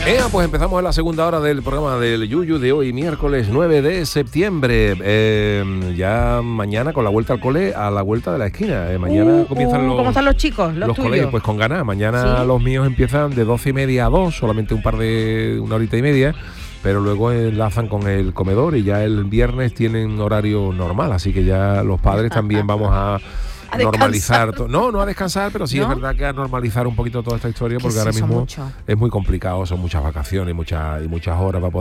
Pues empezamos en la segunda hora del programa del Yuyu de hoy, miércoles 9 de septiembre. Ya mañana con la vuelta al cole, a la vuelta de la esquina. Mañana comienzan los... ¿Cómo están los chicos, los tuyos? Colegios, pues con ganas. Mañana ¿sí? Los míos empiezan de 12:30 a 2, solamente una horita y media, pero luego enlazan con el comedor y ya el viernes tienen horario normal, así que ya los padres también vamos a normalizar no a descansar, pero sí, ¿no? Es verdad que a normalizar un poquito toda esta historia, porque ahora mismo es muy complicado, son muchas vacaciones y muchas horas para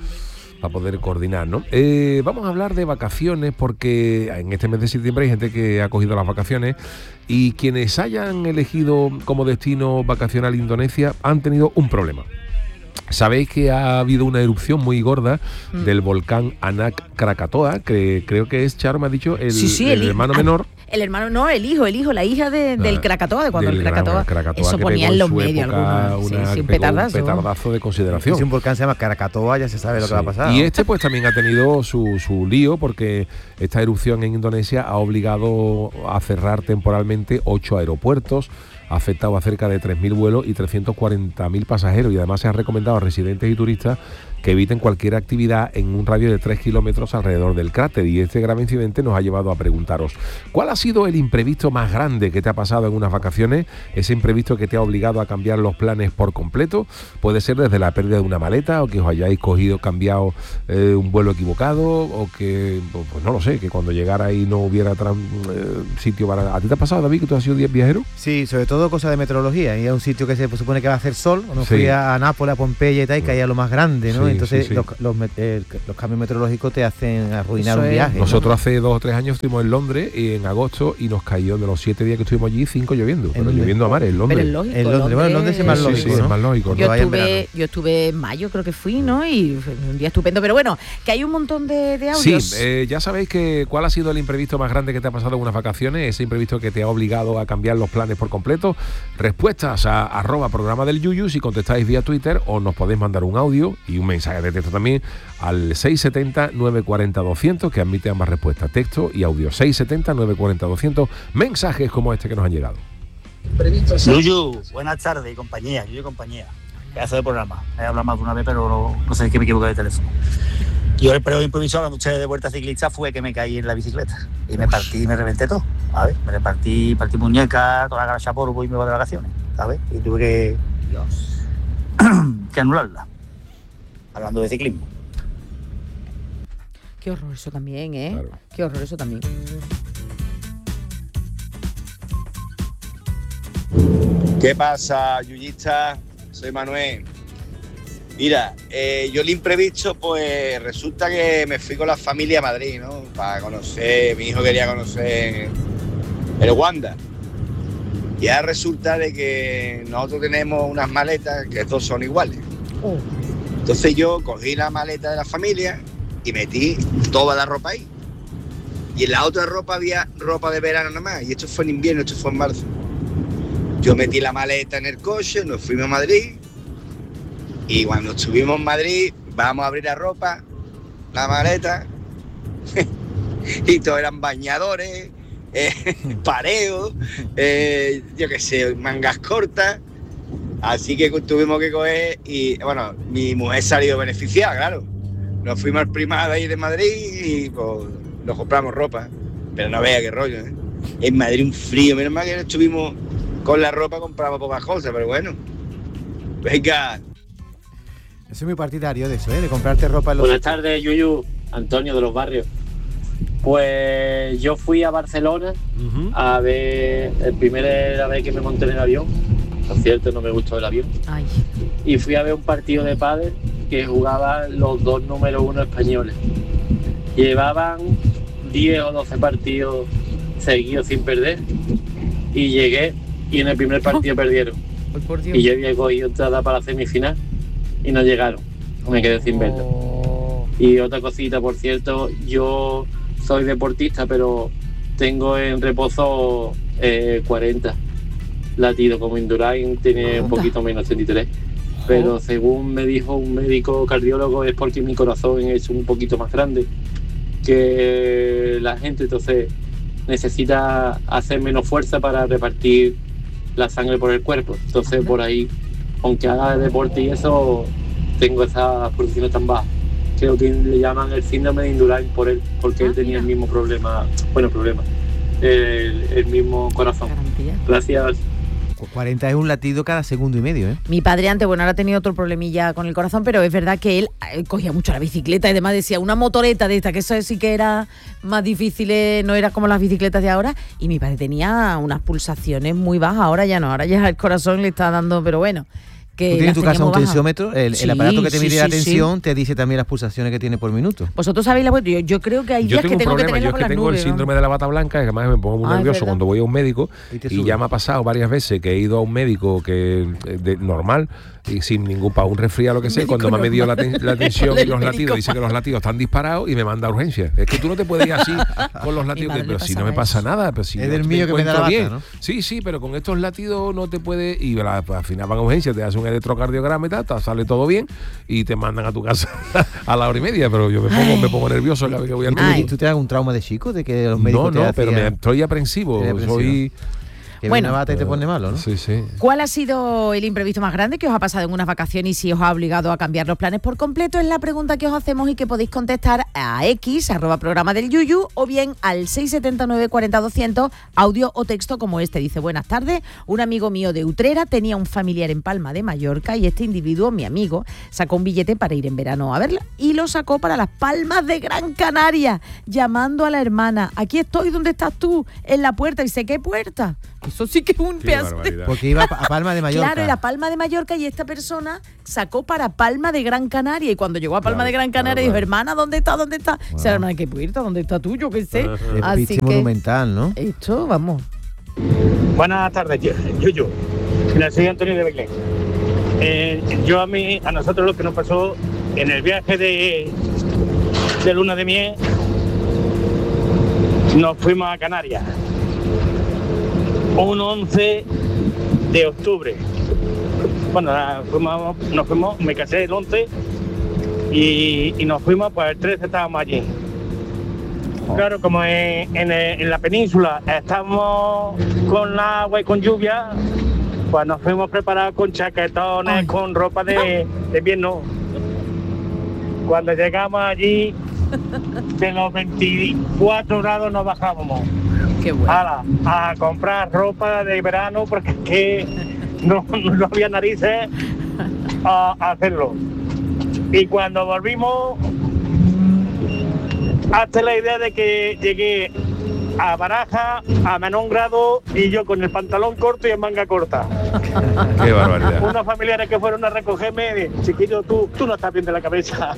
poder coordinar, ¿no? Vamos a hablar de vacaciones, porque en este mes de septiembre hay gente que ha cogido las vacaciones, y quienes hayan elegido como destino vacacional Indonesia han tenido un problema. Sabéis que ha habido una erupción muy gorda del volcán Anak Krakatoa, que creo que es, Charo me ha dicho, el hermano menor. El hermano, no, el hijo, la hija del Krakatoa, de cuando el Krakatoa eso ponía en los medios algunos. Un petardazo de consideración. Si un volcán se llama Krakatoa, ya se sabe lo que va a pasar. Y pues también ha tenido su lío, porque esta erupción en Indonesia ha obligado a cerrar temporalmente 8 aeropuertos, ha afectado a cerca de 3.000 vuelos y 340.000 pasajeros, y además se ha recomendado a residentes y turistas que eviten cualquier actividad en un radio de 3 kilómetros alrededor del cráter. Y este grave incidente nos ha llevado a preguntaros: ¿cuál ha sido el imprevisto más grande que te ha pasado en unas vacaciones? Ese imprevisto que te ha obligado a cambiar los planes por completo. Puede ser desde la pérdida de una maleta, o que os hayáis cambiado un vuelo equivocado, o que, pues no lo sé, que cuando llegara ahí no hubiera sitio para... ¿A ti te ha pasado, David, que tú has sido viajero? Sí, sobre todo cosas de meteorología. Y es un sitio que se supone que va a hacer sol. Uno fui a Nápoles, a Pompeya y tal, y caía lo más grande, ¿no? Entonces los cambios meteorológicos te hacen arruinar un viaje. Nosotros hace 2 o 3 años estuvimos en Londres en agosto, y nos cayó de los 7 días que estuvimos allí 5 lloviendo, pero lloviendo a mares en Londres. Pero es lógico, en Londres. Bueno, en Londres es más lógico, ¿no? Es más lógico. Yo estuve en mayo, creo que fui, ¿no? Y fue un día estupendo, pero bueno, que hay un montón de audios. Sí, ya sabéis que cuál ha sido el imprevisto más grande que te ha pasado en unas vacaciones, ese imprevisto que te ha obligado a cambiar los planes por completo. Respuestas a @programa del Yuyu, si contestáis vía Twitter, o nos podéis mandar un audio y un mensaje de texto también al 670-940-200, que admite ambas respuestas, texto y audio. 670-940-200, mensajes como este que nos han llegado. Yuyu, buenas tardes y compañía, Yuyu y compañía. Pedazo de programa. He hablado más de una vez, pero no sé, es que me equivoqué de teléfono. Yo el periodo improvisado cuando eché de vuelta ciclista fue que me caí en la bicicleta y me reventé todo, ¿sabes? Partí muñeca, toda la garacha polvo y me voy de vacaciones, ¿sabes? Y tuve que anularla. Hablando de ciclismo. Qué horror eso también, ¿eh? Claro. Qué horror eso también. ¿Qué pasa, yuyista? Soy Manuel. Mira, yo el imprevisto, pues resulta que me fui con la familia a Madrid, ¿no? Para conocer, mi hijo quería conocer el Wanda. Y ahora resulta de que nosotros tenemos unas maletas que todos son iguales. Entonces yo cogí la maleta de la familia y metí toda la ropa ahí. Y en la otra ropa había ropa de verano nada más. Y esto fue en invierno, esto fue en marzo. Yo metí la maleta en el coche, nos fuimos a Madrid. Y cuando estuvimos en Madrid, vamos a abrir la ropa, la maleta, y todos eran bañadores, pareos, yo qué sé, mangas cortas. Así que tuvimos que coger y, bueno, mi mujer salió beneficiada, claro. Nos fuimos al Primada ahí de Madrid y pues nos compramos ropa. Pero no vea qué rollo, ¿eh? En Madrid un frío, menos mal que no estuvimos con la ropa, compramos pocas cosas, pero bueno. Venga. Yo soy muy partidario de eso, de comprarte ropa en los... Buenas tardes, Yuyu, Antonio de los Barrios. Pues yo fui a Barcelona a ver, la primera vez que me monté en el avión, por cierto no me gustó el avión. Ay. Y fui a ver un partido de pádel que jugaban los 2 número 1 españoles. Llevaban 10 o 12 partidos seguidos sin perder, y llegué y en el primer partido perdieron. Y yo había cogido entrada para la semifinal y no llegaron, me quedé sin verlo. Y otra cosita, por cierto, yo soy deportista, pero tengo en reposo 40 latidos, como Indurain tiene un poquito menos, 33. Pero según me dijo un médico cardiólogo, es porque mi corazón es un poquito más grande que la gente, entonces necesita hacer menos fuerza para repartir la sangre por el cuerpo. Entonces por ahí aunque haga deporte y eso, tengo esas pulsaciones tan bajas. Creo que le llaman el síndrome de Indurain por él, porque él tenía el mismo problema, el mismo corazón. Gracias. 40 es un latido cada segundo y medio, ¿eh? Mi padre antes, ahora ha tenido otro problemilla con el corazón, pero es verdad que él cogía mucho la bicicleta y demás, decía una motoreta de esta, que eso sí que era más difícil, no era como las bicicletas de ahora, y mi padre tenía unas pulsaciones muy bajas, ahora ya no, ahora ya el corazón le está dando, pero bueno. ¿Tú tienes en tu casa un tensiómetro? El aparato que te mide la tensión te dice también las pulsaciones que tiene por minuto. Vosotros sabéis yo creo que hay días que tengo que tenerlo con las nubes. Yo tengo el síndrome de la bata blanca, que además me pongo muy nervioso cuando voy a un médico, y ya me ha pasado varias veces que he ido a un médico normal, y sin ningún un resfriado, lo que sea, cuando me ha medido la tensión y los latidos, dice que los latidos están disparados y me manda a urgencia. Es que tú no te puedes ir así con los latidos, pero si no me pasa nada, pero si es del mío que me da la bata, ¿no? Sí, pero con estos latidos no te puedes, y al final van a urgencia, te hacen un electrocardiograma y tal, sale todo bien y te mandan a tu casa a la hora y media, pero yo me pongo nervioso cada vez que voy al médico. ¿Y tú te das un trauma de chico de que los médicos No, pero estoy aprensivo. Soy... Que bueno, bata y te pone malo, ¿no? Sí. ¿Cuál ha sido el imprevisto más grande que os ha pasado en unas vacaciones y si os ha obligado a cambiar los planes por completo? Es la pregunta que os hacemos y que podéis contestar a X, @programa del Yuyu, o bien al 679 40 200, audio o texto como este. Dice: buenas tardes, un amigo mío de Utrera tenía un familiar en Palma de Mallorca y este individuo, mi amigo, sacó un billete para ir en verano a verla y lo sacó para las Palmas de Gran Canaria, llamando a la hermana: aquí estoy, ¿dónde estás tú? En la puerta. Y sé, ¿qué puerta? Eso sí que es un pedazo de... Porque iba a Palma de Mallorca. Claro, era Palma de Mallorca y esta persona sacó para Palma de Gran Canaria. Y cuando llegó a Palma de Gran Canaria dijo: hermana, ¿dónde está? Wow. O sea, hermana, ¿qué puerta? ¿Dónde está tú? Yo qué sé. Así que monumental, ¿no? Esto, vamos. Buenas tardes, Yuyu. Soy Antonio de Beglén. A nosotros lo que nos pasó en el viaje de luna de miel, nos fuimos a Canarias. Un 11 de octubre. Bueno, nos fuimos, me casé el 11 y nos fuimos, pues el 13 estábamos allí. Claro, como en la península estamos con agua y con lluvia, pues nos fuimos preparados con chaquetones, con ropa de invierno. Cuando llegamos allí, de los 24 grados nos bajábamos. Qué bueno. A comprar ropa de verano porque es que no había narices a hacerlo. Y cuando volvimos, hazte la idea de que llegué a Baraja a menos 1 grado y yo con el pantalón corto y en manga corta. Qué barbaridad. Unos familiares que fueron a recogerme: chiquillo, tú no estás bien de la cabeza.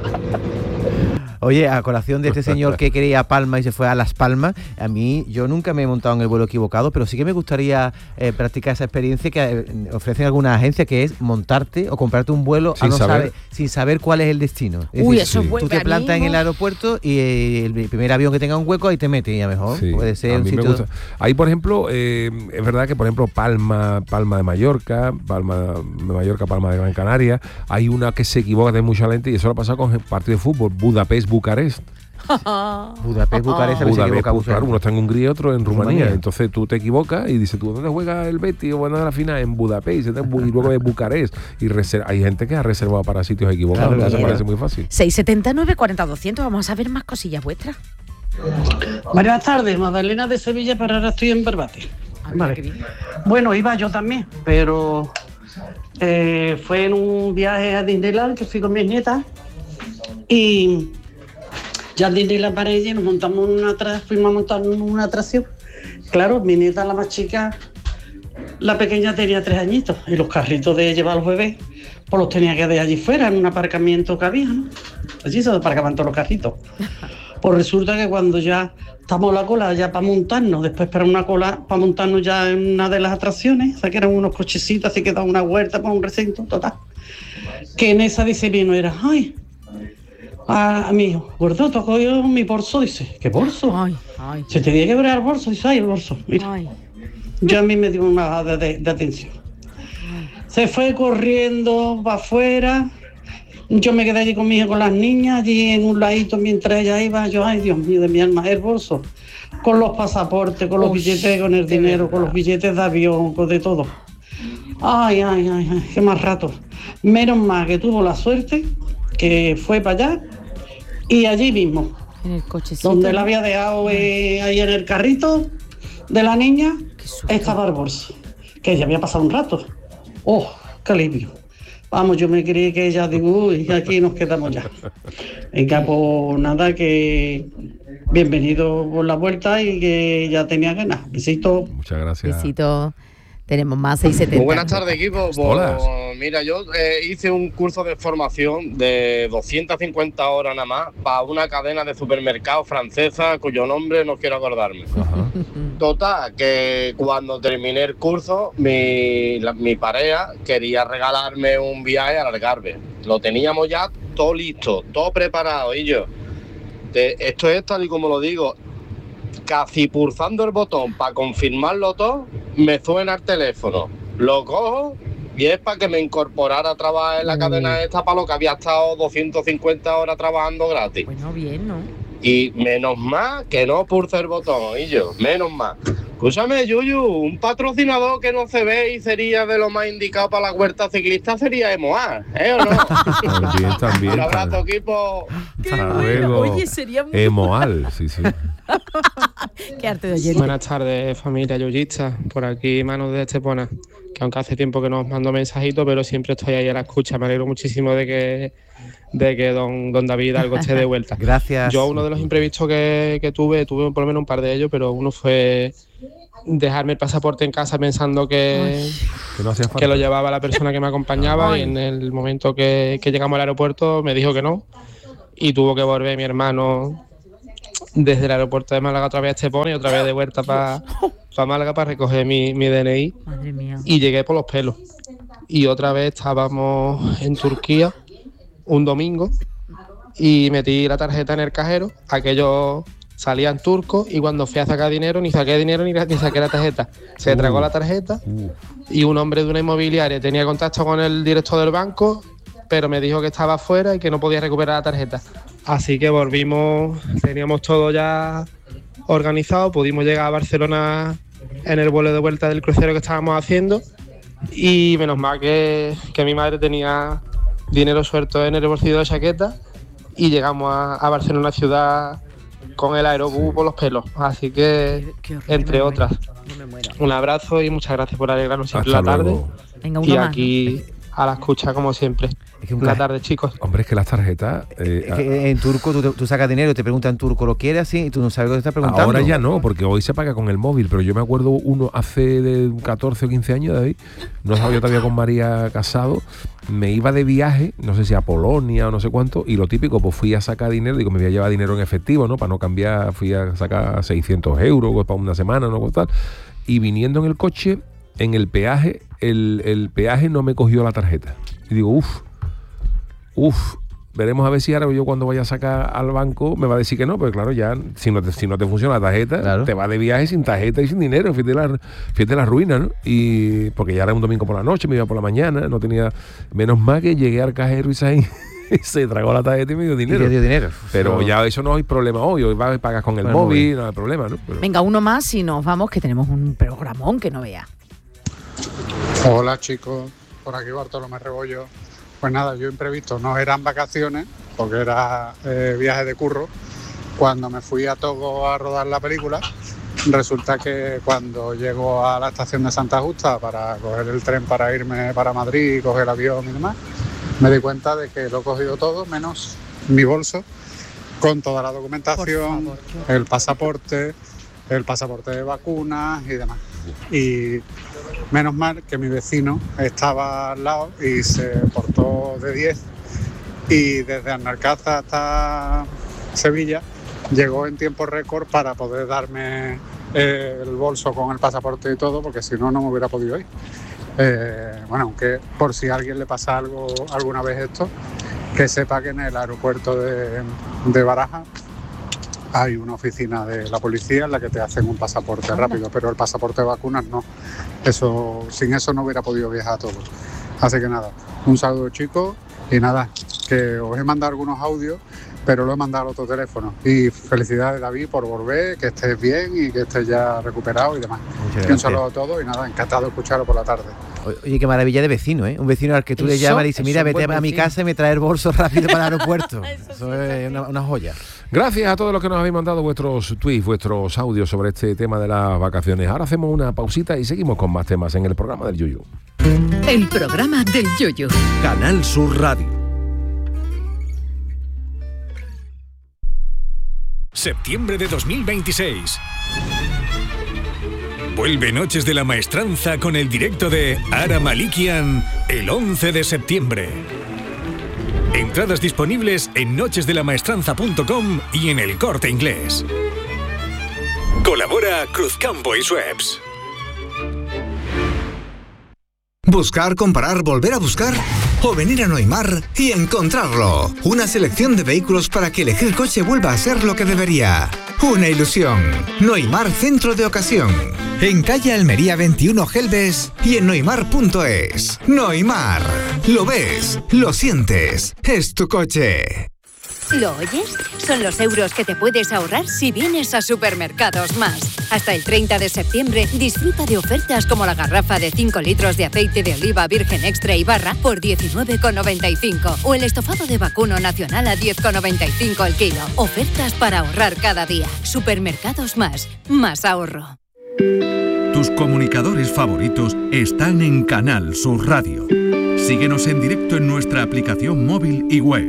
Oye, a colación de este señor que quería Palma y se fue a Las Palmas, yo nunca me he montado en el vuelo equivocado, pero sí que me gustaría practicar esa experiencia que ofrecen algunas agencias, que es montarte o comprarte un vuelo sin saber cuál es el destino. Es decir, eso es bueno. Tú te plantas en el aeropuerto y el primer avión que tenga un hueco ahí te mete, y a lo mejor puede ser un sitio... Ahí, por ejemplo, es verdad que, por ejemplo, Palma de Mallorca, Palma de Gran Canaria, hay una que se equivoca de mucha gente, y eso lo ha pasado con el partido de fútbol, Bucarest. Bucarest, uno está en Hungría y otro en Rumanía. Entonces tú te equivocas y dices: ¿tú dónde juega el Betis? O bueno, a la final en Budapest, y luego de Bucarest. Y hay gente que ha reservado para sitios equivocados. Eso parece muy fácil. 679 40 200. Vamos a ver más cosillas vuestras. Buenas tardes, Magdalena de Sevilla, pero ahora estoy en Barbate. Vale. Bueno, iba yo también, pero fue en un viaje a Disneyland que fui con mis nietas. Y ya al Disneyland para ella nos montamos fuimos a montar una atracción. Claro, mi nieta, la más chica, la pequeña, tenía 3 añitos y los carritos de llevar a los bebés pues los tenía que dejar allí fuera, en un aparcamiento que había, ¿no? Allí se aparcaban todos los carritos. Pues resulta que cuando ya estamos en la cola ya para montarnos, después para una cola para montarnos ya en una de las atracciones, o sea que eran unos cochecitos así que daban una vuelta por un recinto total, que en esa dice vino era: ay, a mi hijo, gordo, te ha cogido mi bolso. Dice: ¿qué bolso? Se te tiene que ver el bolso. Dice: ay, el bolso, mira. Yo a mí me dio una bajada de atención. Se fue corriendo para afuera. Yo me quedé allí con mi hija, con las niñas, allí en un ladito mientras ella iba. Yo: ay, Dios mío de mi alma, el bolso, con los pasaportes, con los billetes, con el dinero, con los billetes de avión, con de todo. Ay, qué más rato. Menos mal que tuvo la suerte que fue para allá y allí mismo, En el cochecito. donde la había dejado ahí en el carrito de la niña, estaba el bolso, que ya había pasado un rato. ¡Oh, qué alivio! Vamos, yo me creí que ella digo, uy, aquí nos quedamos ya. Venga, pues nada, que bienvenido por la vuelta y que ya tenía ganas. Besito. Muchas gracias. Besito. Tenemos más 670. Muy buenas tardes, equipo. Hola. Mira, yo hice un curso de formación de 250 horas nada más para una cadena de supermercados francesa cuyo nombre no quiero acordarme. Ajá. Total, que cuando terminé el curso, mi pareja quería regalarme un viaje al Algarve. Lo teníamos ya todo listo, todo preparado. Y yo, esto es tal y como lo digo, casi pulsando el botón para confirmarlo todo, me suena el teléfono. Lo cojo y es para que me incorporara a trabajar en la cadena esta, para lo que había estado 250 horas trabajando gratis. Bueno, bien, ¿no? Y menos mal que no pulsé el botón, y yo, menos mal. Escúchame, Yuyu, un patrocinador que no se ve y sería de lo más indicado para la huerta ciclista sería Emoar, ¿eh o no? También. Un abrazo, equipo. Hasta luego. Oye, sería muy... Emoal, sí. Qué arte de oyente. Buenas tardes, familia yuyista. Por aquí, Manu de Estepona. Que aunque hace tiempo que no os mando mensajitos, pero siempre estoy ahí a la escucha. Me alegro muchísimo de que don David algo esté de vuelta. Gracias. Yo uno de los imprevistos que tuve por lo menos un par de ellos, pero uno fue dejarme el pasaporte en casa pensando que no hacía falta. Que lo llevaba la persona que me acompañaba y en el momento que llegamos al aeropuerto me dijo que no y tuvo que volver mi hermano desde el aeropuerto de Málaga otra vez a Estepona y otra vez de vuelta para Málaga para recoger mi DNI. Madre mía. Y llegué por los pelos. Y otra vez estábamos en Turquía un domingo y metí la tarjeta en el cajero, aquello salía en turco y cuando fui a sacar dinero ni saqué dinero ni saqué la tarjeta. Se tragó la tarjeta y un hombre de una inmobiliaria tenía contacto con el director del banco, pero me dijo que estaba afuera y que no podía recuperar la tarjeta. Así que volvimos, teníamos todo ya organizado, pudimos llegar a Barcelona en el vuelo de vuelta del crucero que estábamos haciendo y menos mal que mi madre tenía dinero suelto en el bolsillo de la chaqueta y llegamos a Barcelona ciudad con el aerobús por los pelos. Así que, entre otras, un abrazo y muchas gracias por alegrarnos siempre la tarde. Venga, y aquí a la escucha como siempre. Es que Buenas tardes, chicos. Hombre, es que las tarjetas... Es que en turco tú sacas dinero y te preguntan en turco, ¿lo quieres así? Y tú no sabes lo que te estás preguntando. Ahora ya no, porque hoy se paga con el móvil, pero yo me acuerdo uno hace de 14 o 15 años, David, no estaba yo todavía con María casado, me iba de viaje, no sé si a Polonia o no sé cuánto, y lo típico, pues fui a sacar dinero, digo, me voy a llevar dinero en efectivo, ¿no? Para no cambiar, fui a sacar 600 euros pues, para una semana, ¿no? Tal. Y viniendo en el coche, en el peaje, el peaje no me cogió la tarjeta. Y digo, veremos a ver si ahora yo cuando vaya a sacar al banco me va a decir que no, pero claro, ya si no te funciona la tarjeta, claro, te vas de viaje sin tarjeta y sin dinero, fíjate la ruina, ¿no? Y porque ya era un domingo por la noche, me iba por la mañana, no tenía, menos mal que llegué al cajero y se tragó la tarjeta y me dio dinero. Pero ya eso no hay problema hoy vas a pagar con el móvil, no hay problema, ¿no? Pero... Venga, uno más y nos vamos, que tenemos un programón que no vea. Hola chicos, por aquí Bartolomé Rebollo. Pues nada, yo imprevisto, no eran vacaciones, porque era viaje de curro. Cuando me fui a Togo a rodar la película, resulta que cuando llego a la estación de Santa Justa para coger el tren para irme para Madrid y coger el avión y demás, me di cuenta de que lo he cogido todo, menos mi bolso, con toda la documentación, el pasaporte de vacunas y demás. Y menos mal que mi vecino estaba al lado y se portó de 10 y desde Alcázar hasta Sevilla llegó en tiempo récord para poder darme el bolso con el pasaporte y todo, porque si no, no me hubiera podido ir. Bueno, aunque por si a alguien le pasa algo alguna vez esto, que sepa que en el aeropuerto de Baraja hay una oficina de la policía en la que te hacen un pasaporte rápido, pero el pasaporte de vacunas no. Sin eso no hubiera podido viajar a todos. Así que nada, un saludo chicos y nada, que os he mandado algunos audios, pero lo he mandado al otro teléfono. Y felicidades David por volver, que estés bien y que estés ya recuperado y demás. Un saludo a todos y nada, encantado de escucharlo por la tarde. Oye, qué maravilla de vecino, ¿eh? Un vecino al que tú le llamas y dices, mira, vete a mi casa y me trae el bolso rápido para el aeropuerto. Eso es una joya. Gracias a todos los que nos habéis mandado vuestros tweets, vuestros audios sobre este tema de las vacaciones. Ahora hacemos una pausita y seguimos con más temas en el programa del Yuyu. El programa del Yuyu. Canal Sur Radio. Septiembre de 2026. Vuelve Noches de la Maestranza con el directo de Ara Malikian el 11 de septiembre. Entradas disponibles en nochesdelamaestranza.com y en El Corte Inglés. Colabora Cruzcampo y Schweppes. Buscar, comparar, volver a buscar o venir a Noimar y encontrarlo. Una selección de vehículos para que elegir coche vuelva a ser lo que debería. Una ilusión. Noimar Centro de Ocasión. En calle Almería 21 Gelbes y en noimar.es. Noimar. Lo ves, lo sientes. Es tu coche. ¿Lo oyes? Son los euros que te puedes ahorrar si vienes a Supermercados Más. Hasta el 30 de septiembre disfruta de ofertas como la garrafa de 5 litros de aceite de oliva virgen extra y barra por 19,95 o el estofado de vacuno nacional a 10,95 el kilo. Ofertas para ahorrar cada día. Supermercados Más. Más ahorro. Tus comunicadores favoritos están en Canal Sur Radio. Síguenos en directo en nuestra aplicación móvil y web.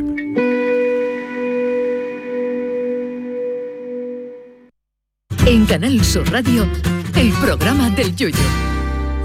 En Canal Sur Radio, el programa del Yuyu.